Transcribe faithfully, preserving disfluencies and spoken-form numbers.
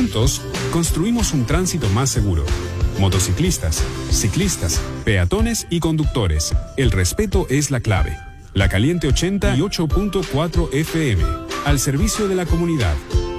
Juntos, construimos un tránsito más seguro. Motociclistas, ciclistas, peatones y conductores. El respeto es la clave. La Caliente ochenta y ocho punto cuatro F M. Al servicio de la comunidad.